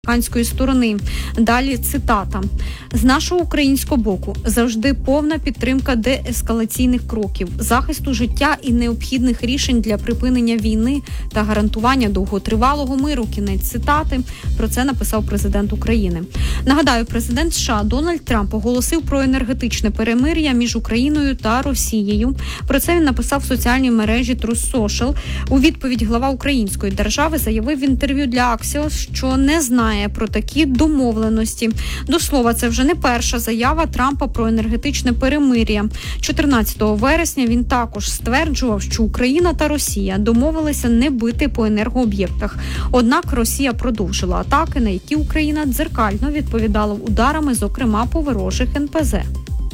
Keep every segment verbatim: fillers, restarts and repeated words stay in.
американської сторони. Далі цитата. «З нашого українського боку завжди повна підтримка деескалаційних кроків, захисту життя і необхідних рішень для припинення війни та гарантування довготривалого миру». Кінець цитати. Про це написав президент України. Нагадаю, президент США Дональд Трамп оголосив про енергетичне перемир'я між Україною та Росією. Про це він написав в соціальній мережі Truth Social. У відповідь глава української держави заявив в інтерв'ю для Axios, що не знає про такі домовленості. До слова, це вже не перша заява Трампа про енергетичне перемир'я. чотирнадцятого вересня він також стверджував, що Україна та Росія домовилися не бити по енергооб'єктах. Однак Росія продовжила атаки, на які Україна дзеркально відповідала ударами, зокрема по ворожих ен пе зе.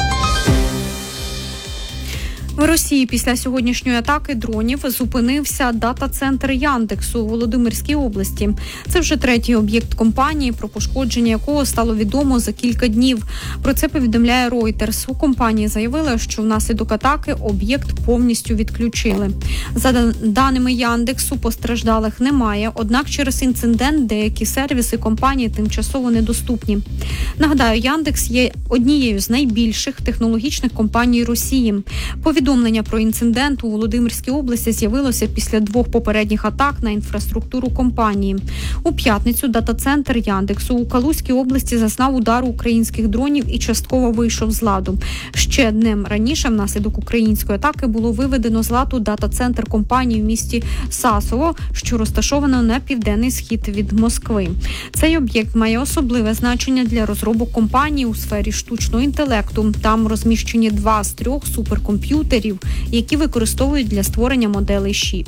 В Росії після сьогоднішньої атаки дронів зупинився дата-центр Яндексу у Володимирській області. Це вже третій об'єкт компанії, про пошкодження якого стало відомо за кілька днів. Про це повідомляє Reuters. У компанії заявили, що внаслідок атаки об'єкт повністю відключили. За даними Яндексу, постраждалих немає, однак через інцидент деякі сервіси компанії тимчасово недоступні. Нагадаю, Яндекс є однією з найбільших технологічних компаній Росії. Повідомлення про інцидент у Володимирській області з'явилося після двох попередніх атак на інфраструктуру компанії. У п'ятницю дата-центр Яндексу у Калузькій області зазнав удару українських дронів і частково вийшов з ладу. Ще днем раніше внаслідок української атаки було виведено з ладу дата-центр компанії в місті Сасово, що розташовано на південний схід від Москви. Цей об'єкт має особливе значення для розробок компанії у сфері штучного інтелекту. Там розміщені два з трьох суперкомп'ютерів, які використовують для створення моделей ШІ.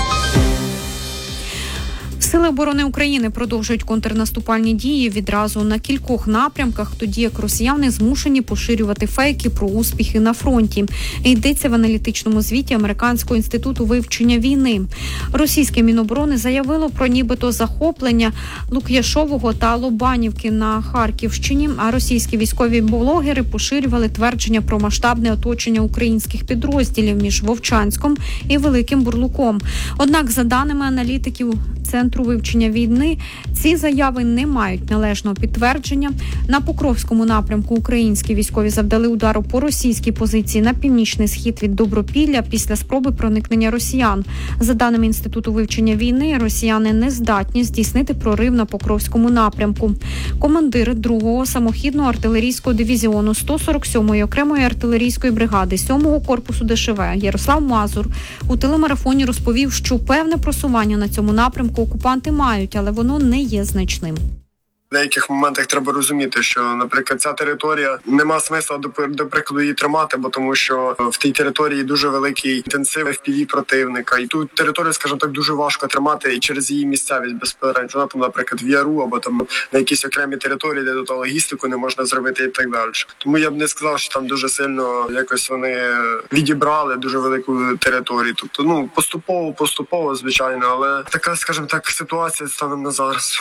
Сили оборони України продовжують контрнаступальні дії відразу на кількох напрямках, тоді як росіяни змушені поширювати фейки про успіхи на фронті. Йдеться в аналітичному звіті Американського інституту вивчення війни. Російське Міноборони заявило про нібито захоплення Лук'яшового та Лобанівки на Харківщині, а російські військові блогери поширювали твердження про масштабне оточення українських підрозділів між Вовчанськом і Великим Бурлуком. Однак, за даними аналітиків Центру вивчення війни, ці заяви не мають належного підтвердження. На Покровському напрямку українські військові завдали удару по російській позиції на північний схід від Добропілля після спроби проникнення росіян. За даними Інституту вивчення війни, росіяни не здатні здійснити прорив на Покровському напрямку. Командир другого самохідного артилерійського дивізіону сто сорок сьомої окремої артилерійської бригади сьомого корпусу де ше ве Ярослав Мазур у телемарафоні розповів, що певне просування на цьому напрямку окупанти мають, але воно не є значним. В деяких моментах треба розуміти, що, наприклад, ця територія нема смисла, до, до прикладу, її тримати, бо тому що в тій території дуже великий інтенсив еф пі ві противника. І ту територію, скажімо так, дуже важко тримати і через її місцевість безперечно. Вона там, наприклад, в Яру або там на якісь окремі території, де до логістику не можна зробити і так далі. Тому я б не сказав, що там дуже сильно якось вони відібрали дуже велику територію. Тобто, ну, поступово, поступово, звичайно, але така, скажімо так, ситуація станом на зараз.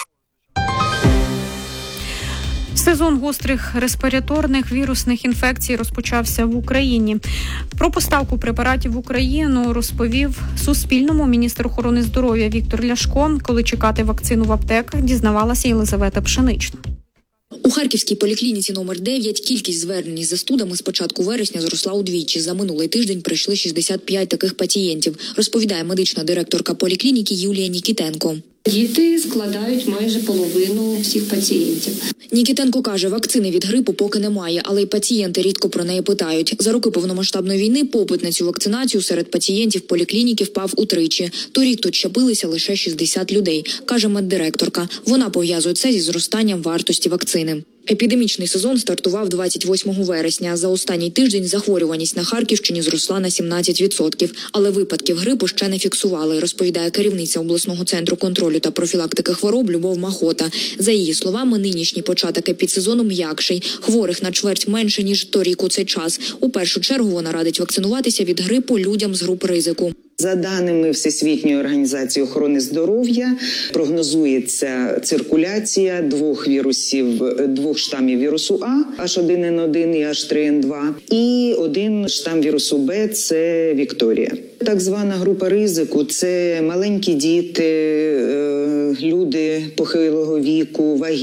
Сезон гострих респіраторних вірусних інфекцій розпочався в Україні. Про поставку препаратів в Україну розповів Суспільному міністр охорони здоров'я Віктор Ляшко. Коли чекати вакцину в аптеках, дізнавалася Єлизавета Пшенична. У Харківській поліклініці номер дев'ять кількість звернень із застудами з початку вересня зросла удвічі. За минулий тиждень прийшли шістдесят п'ять таких пацієнтів, розповідає медична директорка поліклініки Юлія Нікітенко. Діти складають майже половину всіх пацієнтів. Нікітенко каже, вакцини від грипу поки немає, але й пацієнти рідко про неї питають. За роки повномасштабної війни попит на цю вакцинацію серед пацієнтів поліклініки впав утричі. Торік тут щепилися лише шістдесят людей, каже меддиректорка. Вона пов'язує це зі зростанням вартості вакцини. Епідемічний сезон стартував двадцять восьмого вересня. За останній тиждень захворюваність на Харківщині зросла на сімнадцять відсотків. Але випадків грипу ще не фіксували, розповідає керівниця обласного центру контролю та профілактики хвороб Любов Махота. За її словами, нинішній початок епідсезону м'якший. Хворих на чверть менше, ніж торік у цей час. У першу чергу вона радить вакцинуватися від грипу людям з груп ризику. За даними Всесвітньої організації охорони здоров'я, прогнозується циркуляція двох вірусів, двох штамів вірусу А, Аш один Ен один і Аш три Ен два, і один штам вірусу Б – це Вікторія. Так звана група ризику – це маленькі діти, люди похилого віку, вагітні.